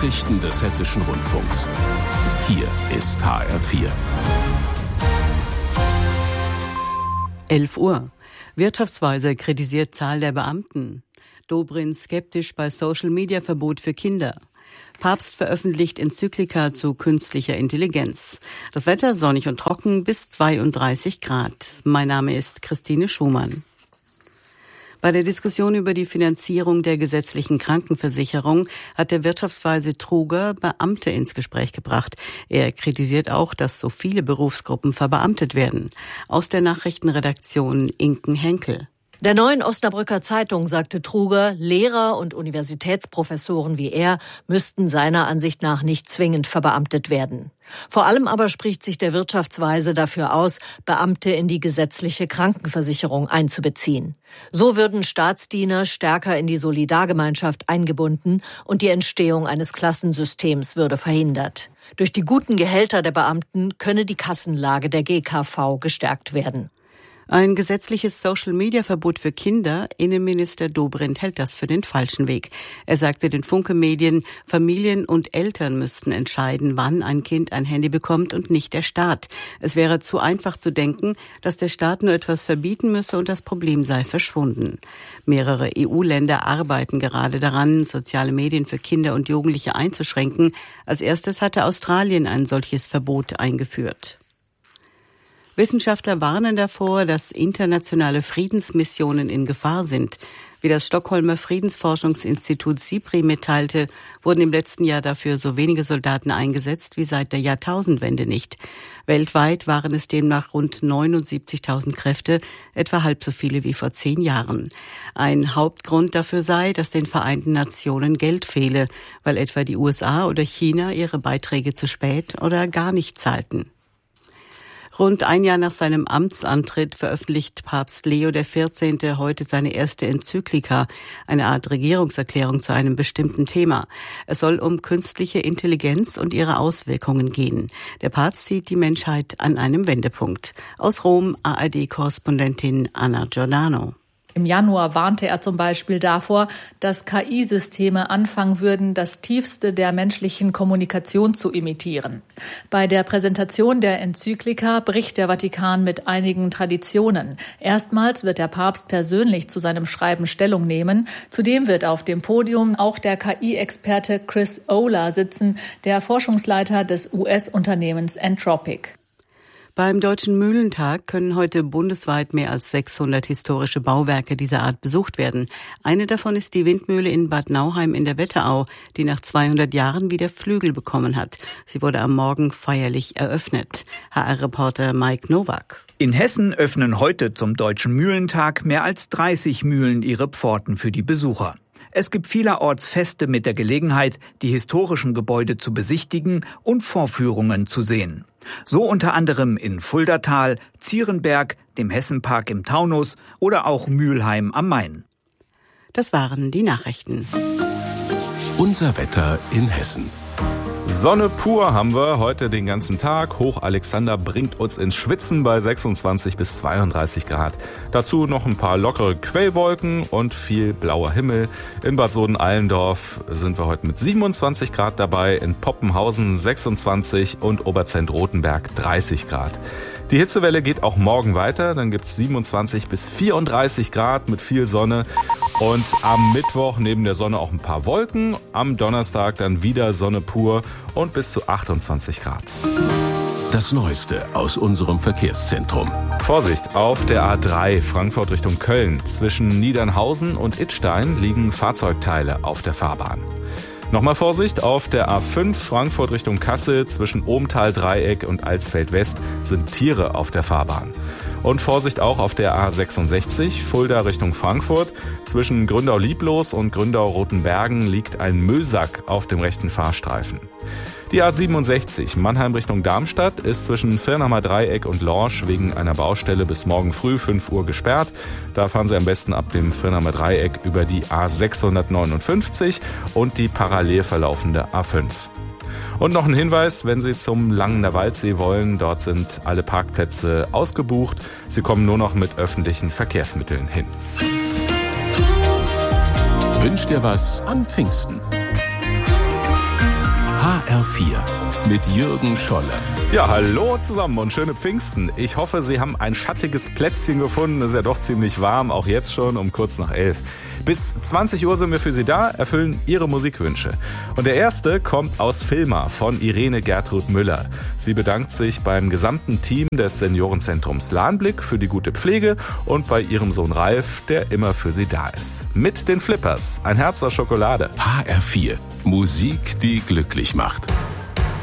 Nachrichten des Hessischen Rundfunks. Hier ist HR4. 11 Uhr. Wirtschaftsweise kritisiert Zahl der Beamten. Dobrindt skeptisch bei Social-Media-Verbot für Kinder. Papst veröffentlicht Enzyklika zu künstlicher Intelligenz. Das Wetter sonnig und trocken bis 32 Grad. Mein Name ist Christine Schumann. Bei der Diskussion über die Finanzierung der gesetzlichen Krankenversicherung hat der Wirtschaftsweise Truger Beamte ins Gespräch gebracht. Er kritisiert auch, dass so viele Berufsgruppen verbeamtet werden. Aus der Nachrichtenredaktion Inken Henkel. Der Neuen Osnabrücker Zeitung sagte Truger, Lehrer und Universitätsprofessoren wie er müssten seiner Ansicht nach nicht zwingend verbeamtet werden. Vor allem aber spricht sich der Wirtschaftsweise dafür aus, Beamte in die gesetzliche Krankenversicherung einzubeziehen. So würden Staatsdiener stärker in die Solidargemeinschaft eingebunden und die Entstehung eines Klassensystems würde verhindert. Durch die guten Gehälter der Beamten könne die Kassenlage der GKV gestärkt werden. Ein gesetzliches Social-Media-Verbot für Kinder. Innenminister Dobrindt hält das für den falschen Weg. Er sagte den Funke-Medien, Familien und Eltern müssten entscheiden, wann ein Kind ein Handy bekommt und nicht der Staat. Es wäre zu einfach zu denken, dass der Staat nur etwas verbieten müsse und das Problem sei verschwunden. Mehrere EU-Länder arbeiten gerade daran, soziale Medien für Kinder und Jugendliche einzuschränken. Als erstes hatte Australien ein solches Verbot eingeführt. Wissenschaftler warnen davor, dass internationale Friedensmissionen in Gefahr sind. Wie das Stockholmer Friedensforschungsinstitut SIPRI mitteilte, wurden im letzten Jahr dafür so wenige Soldaten eingesetzt wie seit der Jahrtausendwende nicht. Weltweit waren es demnach rund 79.000 Kräfte, etwa halb so viele wie vor 10 Jahren. Ein Hauptgrund dafür sei, dass den Vereinten Nationen Geld fehle, weil etwa die USA oder China ihre Beiträge zu spät oder gar nicht zahlten. Rund ein Jahr nach seinem Amtsantritt veröffentlicht Papst Leo XIV. Heute seine erste Enzyklika, eine Art Regierungserklärung zu einem bestimmten Thema. Es soll um künstliche Intelligenz und ihre Auswirkungen gehen. Der Papst sieht die Menschheit an einem Wendepunkt. Aus Rom ARD-Korrespondentin Anna Giordano. Im Januar warnte er zum Beispiel davor, dass KI-Systeme anfangen würden, das Tiefste der menschlichen Kommunikation zu imitieren. Bei der Präsentation der Enzyklika bricht der Vatikan mit einigen Traditionen. Erstmals wird der Papst persönlich zu seinem Schreiben Stellung nehmen. Zudem wird auf dem Podium auch der KI-Experte Chris Olah sitzen, der Forschungsleiter des US-Unternehmens Anthropic. Beim Deutschen Mühlentag können heute bundesweit mehr als 600 historische Bauwerke dieser Art besucht werden. Eine davon ist die Windmühle in Bad Nauheim in der Wetterau, die nach 200 Jahren wieder Flügel bekommen hat. Sie wurde am Morgen feierlich eröffnet. HR-Reporter Mike Nowak. In Hessen öffnen heute zum Deutschen Mühlentag mehr als 30 Mühlen ihre Pforten für die Besucher. Es gibt vielerorts Feste mit der Gelegenheit, die historischen Gebäude zu besichtigen und Vorführungen zu sehen. So unter anderem in Fuldatal, Zierenberg, dem Hessenpark im Taunus oder auch Mülheim am Main. Das waren die Nachrichten. Unser Wetter in Hessen. Sonne pur haben wir heute den ganzen Tag. Hoch Alexander bringt uns ins Schwitzen bei 26 bis 32 Grad. Dazu noch ein paar lockere Quellwolken und viel blauer Himmel. In Bad Sohn-Allendorf sind wir heute mit 27 Grad dabei, in Poppenhausen 26 und Oberzent-Rotenberg 30 Grad. Die Hitzewelle geht auch morgen weiter, dann gibt's 27 bis 34 Grad mit viel Sonne und am Mittwoch neben der Sonne auch ein paar Wolken, am Donnerstag dann wieder Sonne pur und bis zu 28 Grad. Das Neueste aus unserem Verkehrszentrum. Vorsicht, auf der A3 Frankfurt Richtung Köln. Zwischen Niedernhausen und Idstein liegen Fahrzeugteile auf der Fahrbahn. Nochmal Vorsicht, auf der A5 Frankfurt Richtung Kassel zwischen Ohmtal-Dreieck und Alsfeld-West sind Tiere auf der Fahrbahn. Und Vorsicht auch auf der A66 Fulda Richtung Frankfurt. Zwischen Gründau-Lieblos und Gründau-Rotenbergen liegt ein Müllsack auf dem rechten Fahrstreifen. Die A67 Mannheim Richtung Darmstadt ist zwischen Firnheimer Dreieck und Lorsch wegen einer Baustelle bis morgen früh 5 Uhr gesperrt. Da fahren Sie am besten ab dem Firnheimer Dreieck über die A659 und die parallel verlaufende A5. Und noch ein Hinweis, wenn Sie zum Langener Waldsee wollen, dort sind alle Parkplätze ausgebucht. Sie kommen nur noch mit öffentlichen Verkehrsmitteln hin. Wünsch dir was an Pfingsten. HR4 mit Jürgen Scholle. Ja, hallo zusammen und schöne Pfingsten. Ich hoffe, Sie haben ein schattiges Plätzchen gefunden. Es ist ja doch ziemlich warm, auch jetzt schon um kurz nach 11. Bis 20 Uhr sind wir für Sie da, erfüllen Ihre Musikwünsche. Und der erste kommt aus Vilma von Irene Gertrud Müller. Sie bedankt sich beim gesamten Team des Seniorenzentrums Lahnblick für die gute Pflege und bei ihrem Sohn Ralf, der immer für sie da ist. Mit den Flippers, ein Herz aus Schokolade. HR4, Musik, die glücklich macht.